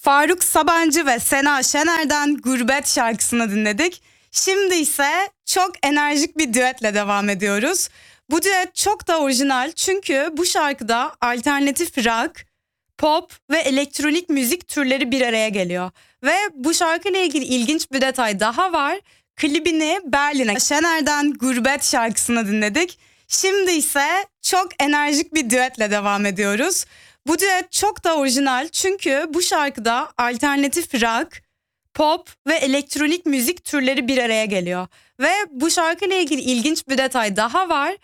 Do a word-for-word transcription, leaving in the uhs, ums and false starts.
Faruk Sabancı ve Sena Şener'den Gurbet şarkısını dinledik. Şimdi ise çok enerjik bir düetle devam ediyoruz. Bu düet çok da orijinal çünkü bu şarkıda alternatif rock, pop ve elektronik müzik türleri bir araya geliyor. Ve bu şarkıyla ilgili ilginç bir detay daha var. Klibini Berlin'e Şener'den Gurbet şarkısını dinledik. Şimdi ise çok enerjik bir düetle devam ediyoruz. Bu düet çok da orijinal çünkü bu şarkıda alternatif rock, pop ve elektronik müzik türleri bir araya geliyor. Ve bu şarkıyla ilgili ilginç bir detay daha var.